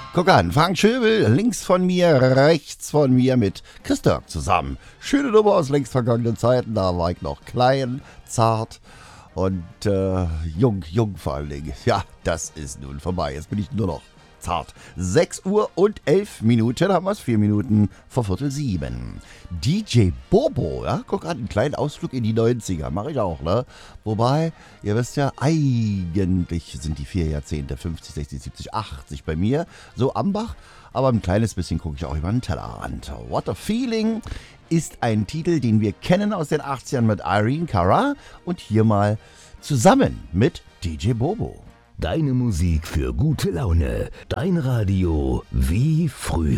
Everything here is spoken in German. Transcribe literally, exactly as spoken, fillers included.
Guck an, Frank Schöbel, links von mir, rechts von mir mit Chris Dirk zusammen. Schöne Nummer aus längst vergangenen Zeiten, da war ich noch klein, zart und äh, jung, jung vor allen Dingen. Ja, das ist nun vorbei, jetzt bin ich nur noch zart. sechs Uhr und elf Minuten, haben wir es, vier Minuten vor Viertel sieben. D J Bobo, ja, guck an, einen kleinen Ausflug in die neunziger, mache ich auch, ne? Wobei, ihr wisst ja, eigentlich sind die vier Jahrzehnte, fünfzig, sechzig, siebzig, achtzig bei mir, so Ambach, aber ein kleines bisschen gucke ich auch über den Tellerrand. What a Feeling ist ein Titel, den wir kennen aus den achtzigern mit Irene Cara und hier mal zusammen mit D J Bobo. Deine Musik für gute Laune. Dein Radio wie früher.